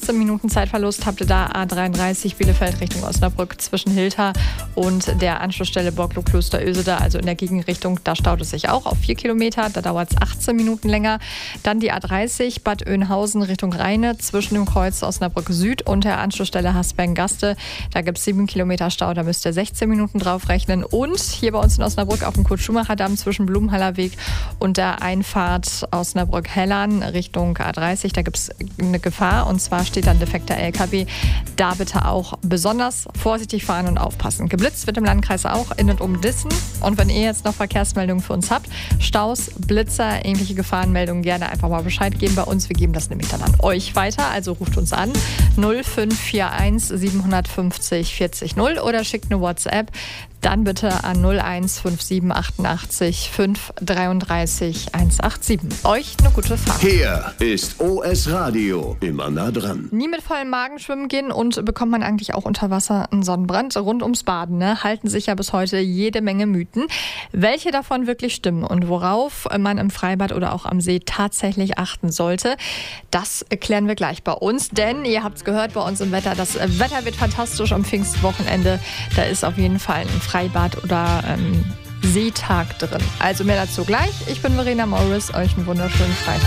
15 Minuten Zeitverlust habt ihr da A33 Bielefeld Richtung Osnabrück zwischen Hilter und der Anschlussstelle Borglo-Klosterösede, also in der Gegenrichtung. Da staut es sich auch auf 4 Kilometer. Da dauert es 18 Minuten länger. Dann die A30 Bad Oeynhausen Richtung Rheine zwischen dem Kreuz Osnabrück Süd und der Anschlussstelle Hasbergen-Gaste. Da gibt es 7 Kilometer Stau. Da müsst ihr 16 Minuten drauf rechnen. Und hier bei uns in Osnabrück auf dem Kurt-Schumacher-Damm zwischen Blumenhaller Weg und der Einfahrt Osnabrück-Hellern Richtung A30. Da gibt es eine Gefahr, und zwar steht dann defekter LKW. Da bitte auch besonders vorsichtig fahren und aufpassen. Geblitzt wird im Landkreis auch in und um Dissen. Und wenn ihr jetzt noch Verkehrsmeldungen für uns habt, Staus, Blitzer, ähnliche Gefahrenmeldungen, gerne einfach mal Bescheid geben bei uns. Wir geben das nämlich dann an euch weiter. Also ruft uns an 0541 750 40 0 oder schickt eine WhatsApp. Dann bitte an 0157 88 533 187. Euch eine gute Fahrt. Hier ist OS Radio. Immer nah dran. Nie mit vollem Magen schwimmen gehen, und bekommt man eigentlich auch unter Wasser einen Sonnenbrand? Rund ums Baden, ne, halten sich ja bis heute jede Menge Mythen. Welche davon wirklich stimmen und worauf man im Freibad oder auch am See tatsächlich achten sollte, das klären wir gleich bei uns. Denn ihr habt es gehört, bei uns im Wetter, das Wetter wird fantastisch am Pfingstwochenende. Da ist auf jeden Fall ein Freibad oder Seetag drin. Also mehr dazu gleich. Ich bin Verena Morris, euch einen wunderschönen Freitag.